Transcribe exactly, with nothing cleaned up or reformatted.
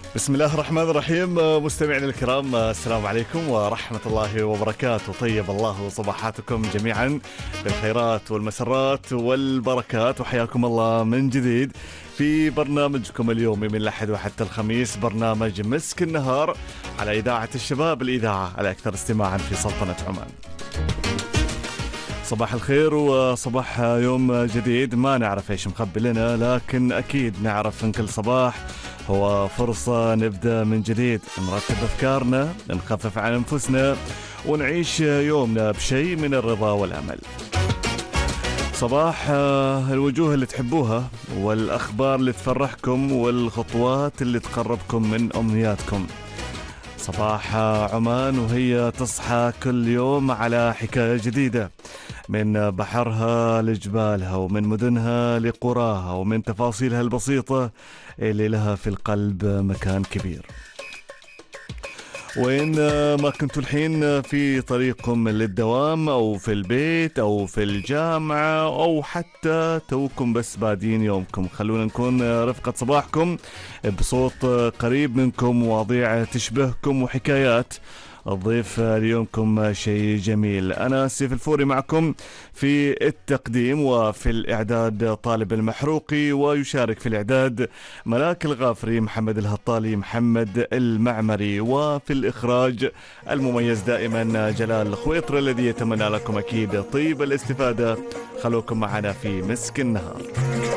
بسم الله الرحمن الرحيم. مستمعينا الكرام، السلام عليكم ورحمة الله وبركاته. طيب الله صباحاتكم جميعا بالخيرات والمسرات والبركات، وحياكم الله من جديد في برنامجكم اليومي من الأحد وحتى الخميس، برنامج مسك النهار على إذاعة الشباب، الإذاعة الأكثر استماعا في سلطنة عمان. صباح الخير وصباح يوم جديد، ما نعرف ايش مخبي لنا، لكن اكيد نعرف ان كل صباح هو فرصة نبدأ من جديد، نرتب افكارنا، نخفف عن انفسنا، ونعيش يومنا بشيء من الرضا والامل. صباح الوجوه اللي تحبوها، والاخبار اللي تفرحكم، والخطوات اللي تقربكم من امنياتكم. صباح عمان وهي تصحى كل يوم على حكاية جديدة، من بحرها لجبالها، ومن مدنها لقراها، ومن تفاصيلها البسيطة اللي لها في القلب مكان كبير. وإن ما كنتوا الحين في طريقكم للدوام أو في البيت أو في الجامعة أو حتى توكم بس بادين يومكم، خلونا نكون رفقة صباحكم بصوت قريب منكم، مواضيع تشبهكم وحكايات تضيف ليومكم شيء جميل. أنا سيف الفوري معكم في التقديم، وفي الإعداد طالب المحروقي، ويشارك في الإعداد ملاك الغافري، محمد الهطالي، محمد المعمري، وفي الإخراج المميز دائما جلال الخويطر، الذي يتمنى لكم أكيد طيب الاستفادة. خلوكم معنا في مسك النهار.